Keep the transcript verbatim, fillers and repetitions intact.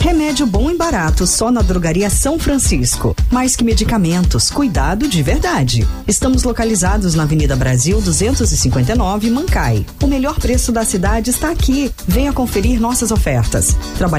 Remédio bom e barato só na Drogaria São Francisco. Mais que medicamentos, cuidado de verdade. Estamos localizados na Avenida Brasil duzentos e cinquenta e nove, Mancai. O melhor preço da cidade está aqui. Venha conferir nossas ofertas. Trabalhamos